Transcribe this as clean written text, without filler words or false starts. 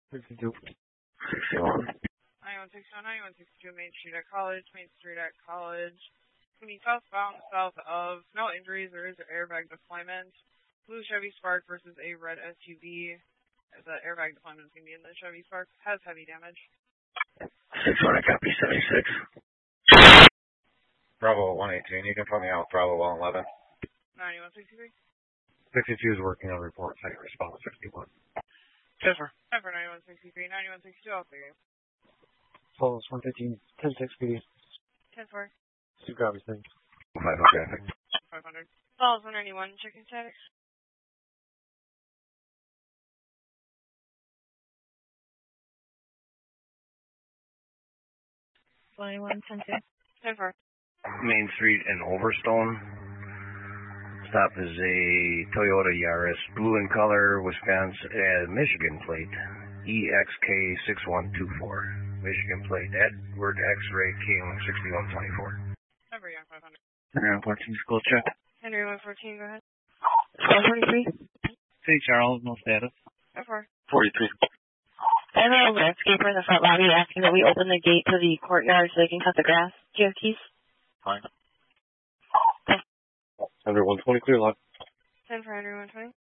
62. 61. 9162 Main Street at College, Main Street at College. Can be southbound, south of, no injuries, there is an airbag deployment. Blue Chevy Spark versus a red SUV. The airbag deployment is going to be in the Chevy Spark, has heavy damage. 61, I copy 76. Bravo 118, you can put me out Bravo 111. 9163. 62 is working on report, second response 61. 10 for 9163, 9162, I'll figure. Falls 115, 10-6 PD. 10 for 2 copies, thanks. 500 traffic. 500. Falls 191, checking status. Ten for Main Street in Overstone. Stop is a Toyota Yaris, blue in color, Wisconsin, Michigan plate, EXK6124. Michigan plate, Edward X-ray King 6124. Number Young 500. Henry 114, school check. Henry 114, go ahead. 143. City Charles, no status. 10 for 43. I have a landscaper in the front lobby asking that we open the gate to the courtyard so they can cut the grass. Do you have keys? Fine. Under 120, clear lock. 10 for Henry 120.